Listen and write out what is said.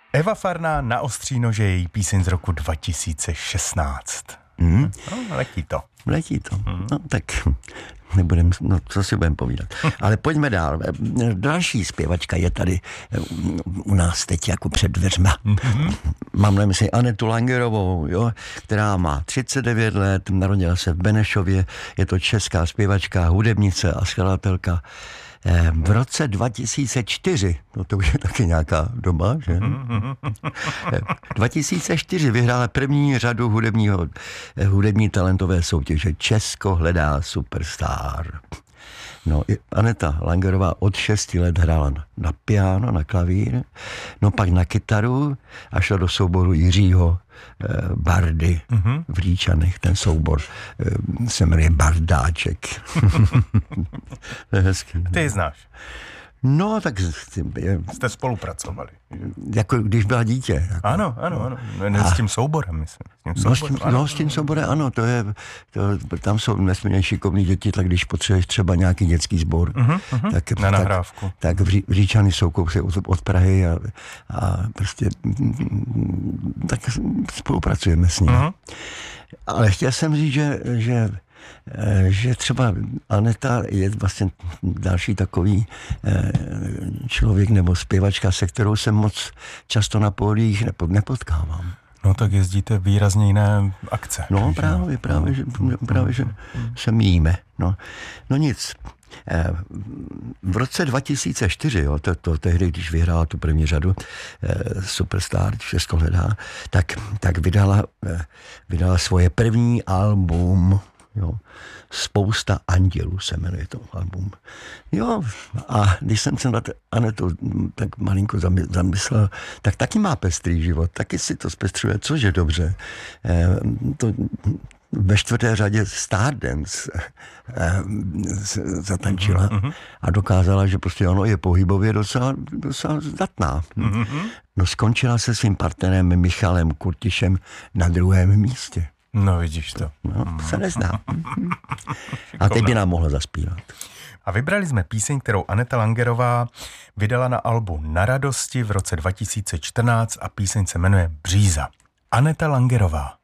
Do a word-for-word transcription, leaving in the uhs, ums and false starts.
Eva Farná na ostří nože, její píseň z roku dva tisíce šestnáct. Mm. No, letí to. Letí to. Mm. No tak nebudem, no co si budeme povídat. Ale pojďme dál. Další zpěvačka je tady u nás teď jako před dveřma. Mm-hmm. Mám na mysli Anetu Langerovou, jo, která má třicet devět let, narodila se v Benešově, je to česká zpěvačka, hudebnice a skladatelka. V roce dva tisíce čtyři, no to už je taky nějaká doba, že? dva tisíce čtyři vyhrála první řadu hudebního, hudební talentové soutěže Česko hledá superstar. No, Aneta Langerová od šesti let hrála na piano, na klavír, no pak na kytaru a šla do souboru Jiřího eh, Bardy mm-hmm. v Líčanech. Ten soubor eh, se jmenuje Bardáček. Ty je znáš? No, tak... Jste spolupracovali. Jako když byla dítě. Jako. Ano, ano, ano. Ne, s tím souborem, myslím. S tím no, souborem, s tím, no, s tím souborem, ano, to je, to, tam jsou nesmírně šikovní děti, tak když potřebuješ třeba nějaký dětský sbor, uh-huh, uh-huh. tak, na nahrávku. Tak, tak v, Ří, v Říčany jsou kousek od, od Prahy a, a prostě tak spolupracujeme s nimi. Uh-huh. Ale chtěl jsem říct, že, že že třeba Aneta je vlastně další takový člověk nebo zpěvačka, se kterou se moc často na pódiích nepotkávám. No tak jezdíte výrazně jiné akce. No právě, právě, že, právě, že se míme. No, no nic. V roce dva tisíce čtyři, jo, to, to tehdy, když vyhrála tu první řadu Superstar, Česko hledá, tak, tak vydala, vydala svoje první album. Jo. Spousta andělů se jmenuje to album. Jo, a když jsem se na Anetu tak malinko zamyslel, tak taky má pestrý život, taky si to zpestřuje, což je dobře. E, to, ve čtvrté řadě Stardance e, zatančila mm-hmm. a dokázala, že prostě ono je pohybově docela, docela zdatná. Mm-hmm. No skončila se svým partnerem Michalem Kurtišem na druhém místě. No vidíš to. No, se nezdá. A teď by nám mohla zaspívat. A vybrali jsme píseň, kterou Aneta Langerová vydala na albu Na radosti v roce dva tisíce čtrnáct a píseň se jmenuje Bříza. Aneta Langerová.